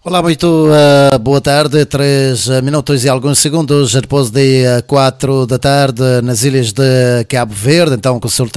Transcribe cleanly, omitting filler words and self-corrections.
Olá, muito boa tarde. 3 minutos e alguns segundos depois de 4 da tarde nas ilhas de Cabo Verde. Então, consulta